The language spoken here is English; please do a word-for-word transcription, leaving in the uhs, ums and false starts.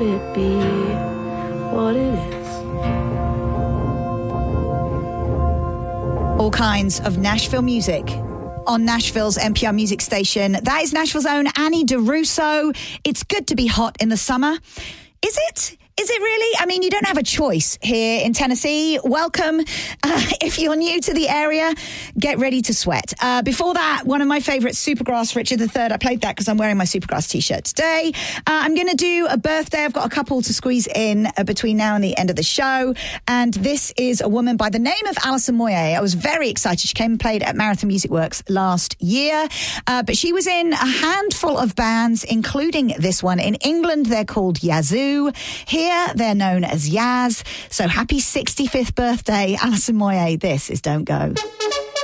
let it be what it is. All kinds of Nashville music on Nashville's N P R music station. That is Nashville's own Annie DeRusso. It's good to be hot in the summer. Is it? Is it really? I mean, you don't have a choice here in Tennessee. Welcome. Uh, if you're new to the area, get ready to sweat. Uh, before that, one of my favourites, Supergrass, Richard the Third. I played that because I'm wearing my Supergrass T-shirt today. Uh, I'm going to do a birthday. I've got a couple to squeeze in uh, between now and the end of the show. And this is a woman by the name of Alison Moyet. I was very excited. She came and played at Marathon Music Works last year. Uh, but she was in a handful of bands, including this one. In England, they're called Yazoo. Here, they're known as Yaz. So happy sixty-fifth birthday, Alison Moyet. This is Don't Go.